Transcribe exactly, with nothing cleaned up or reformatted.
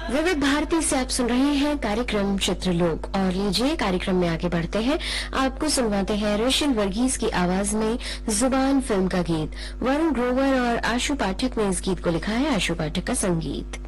विविध भारती से आप सुन रहे हैं कार्यक्रम चित्रलोक। और लीजिए कार्यक्रम में आगे बढ़ते हैं। आपको सुनवाते हैं रशियन वर्गीस की आवाज में जुबान फिल्म का गीत। वरुण ग्रोवर और आशु पाठक ने इस गीत को लिखा है। आशु पाठक का संगीत।